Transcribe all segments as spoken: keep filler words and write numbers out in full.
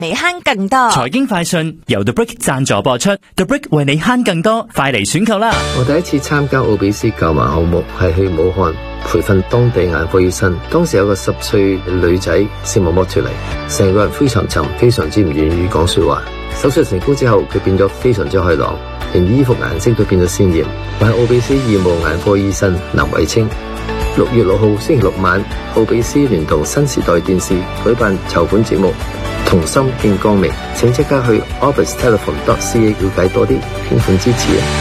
你慳更多。 財經快訊由 The Brick 贊助播出 ，The Brick 為你慳更多，快嚟選購啦！ 我第一次參加奧比斯購盲項目係去武漢培訓當地眼科醫生，當時有個十歲女仔視網膜脫離，成個人非常沉，非常之唔願意講說話。手術成功之後，佢變咗非常之開朗，連衣服顏色都變咗鮮艷。我係奧比斯義務眼科醫生林偉清。六月六號星期六晚，奧比斯聯同新時代電視舉辦籌款節目，同心見光明，請即刻去 office telephone dot c a 了解多啲，捐款支持啊！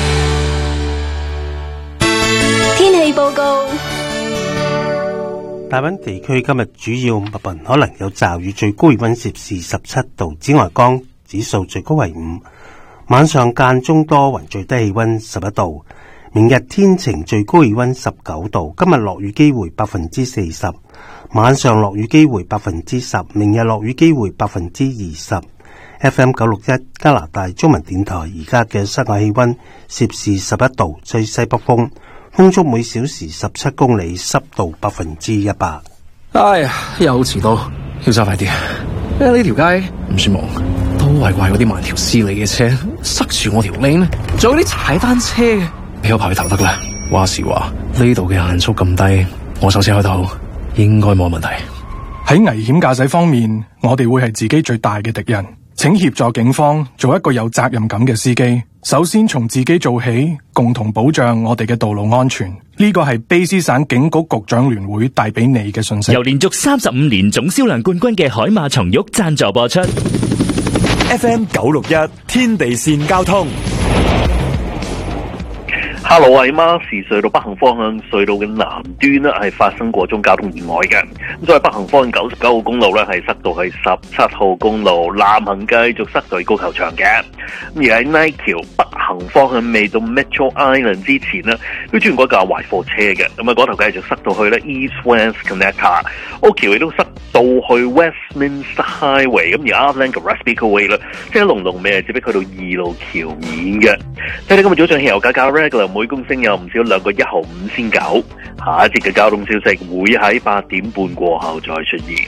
天氣報告。 大溫地區今日主要密雲，可能有驟雨，最高氣溫攝氏十七度，紫外光指數最高為五。晚上間中多雲，最低氣溫十一度。明日天晴，最高氣溫十九度。今日落雨機會百分之四十，晚上落雨機會百分之十，明日落雨機會百分之二十。F M 九六一加拿大中文電台而家嘅室外氣溫攝氏十一度，吹西北風，風速每小時十七公里，濕度百分之一百。 哎呀，又遲到，要揸快啲。因為呢條街唔算忙，都係怪嗰啲慢條斯理嘅車塞住我條 lane，仲有啲踩單車嘅。俾我排去頭得啦。話時話，呢度嘅限速咁低，我手車開到應該冇問題。 喺危險駕駛方面，我哋會係自己最大嘅敵人。請協助警方做一個有責任感嘅司機。首先從自己做起，共同保障我哋嘅道路安全。呢個係卑詩省警局局長聯會帶俾你嘅信息。 由連續三十五年總銷量冠軍嘅海馬松玉贊助播出。 F M 九六一天地線交通。 Hello， 喺馬士隧道北行方向隧道嘅南端呢係發生過宗交通意外嘅。咁所以北行方向九十九號公路呢係塞到去十七號公路，南行繼續塞到去高球場嘅。咁而喺拉橋北行方向未到 Metro Island 之前呢，都出現過一架壞貨車嘅。咁啊嗰頭繼續塞到去呢 East West Connector， 澳橋亦都塞到去 Westminster Highway。咁而 Outland 嘅 Westminster Way 咧，即係龍龍尾係直逼去到二路橋面嘅。睇睇今日早上汽油價格 regular 每公升有唔少兩個一毫五仙九。下一節嘅交通消息會喺八點半過後再出現。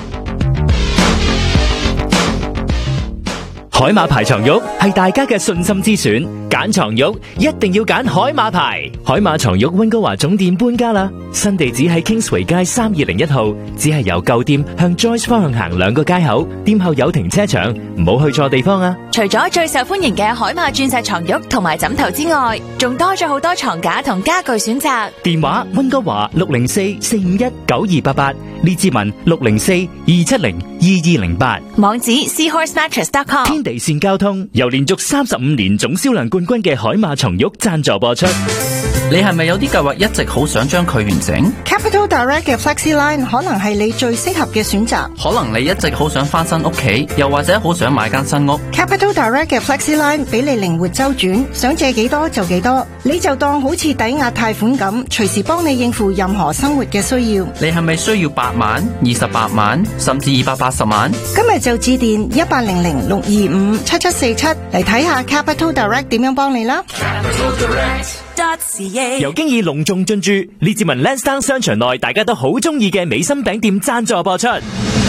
海馬牌床褥係大家嘅信心之選，揀床褥一定要揀海馬牌。海馬床褥溫哥華總店搬家啦，新地址喺 Kingsway 街三二零一號，只係由舊店向 Joyce 方向行兩個街口，店後有停車場，唔好去錯地方啊！ 除咗最受歡迎嘅海馬鑽石床褥同埋枕頭之外，仲多咗好多床架同家具選擇。 電話溫哥華六零四四五一九二八八，列志文六零四二七零二二零八， 網址 seahorse mattress dot com。 地線交通由連續三十五年總銷量冠軍嘅海馬床褥贊助播出。 你係咪有啲計劃一直好想將佢完成？ Capital Direct 嘅 FlexiLine 可能係你最適合嘅選擇。 可能你一直好想翻新屋企，又或者好想買間新屋。 Capital Direct 嘅 FlexiLine 俾你靈活周轉，想借幾多就幾多，你就當好似抵押貸款咁，隨時幫你應付任何生活嘅需要。 你係咪需要八萬、二十八萬，甚至二百八十萬？ 今日就致電一八零零六二五七七四七嚟睇下 Capital Direct 點樣幫你啦。 由經已隆重進駐列治文 Lansdowne 商場內大家都好中意嘅美心餅店贊助播出。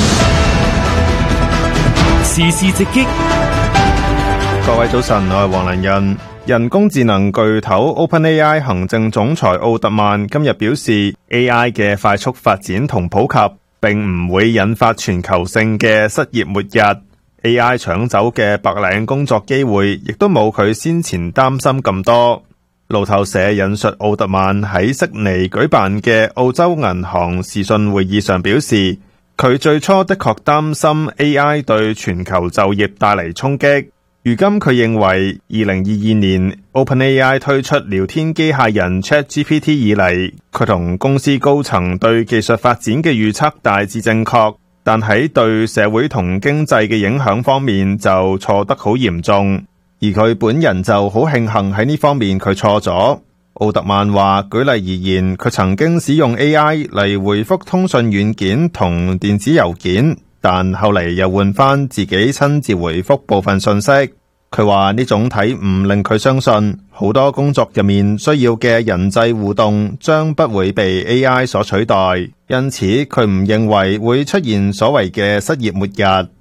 時事直擊， 各位早晨，我係黃良欣。人工智能巨頭 OpenAI 行政總裁奧特曼今日表示 A I 嘅快速發展同普及並唔會引發全球性嘅失業末日。A I 搶走嘅白領工作機會亦都冇佢先前擔心咁多。路透社引述奧特曼喺悉尼舉辦嘅澳洲銀行視訊會議上表示，佢最初的確擔心 A I 對全球就業帶嚟衝擊。如今佢認為二零二二年 OpenAI 推出聊天機械人 ChatGPT 以嚟，佢同公司高層對技術發展嘅預測大致正確，但喺對社會同經濟嘅影響方面就錯得好嚴重。而佢本人就好慶幸喺呢方面佢錯咗。奧特曼話，舉例而言，佢曾經使用 A I 嚟回覆通訊軟件同電子郵件，但後嚟又換返自己親自回覆部分信息。佢話呢種體悟令佢相信，好多工作入面需要嘅人際互動將不會被 A I 所取代，因此佢唔認為會出現所謂嘅失業末日。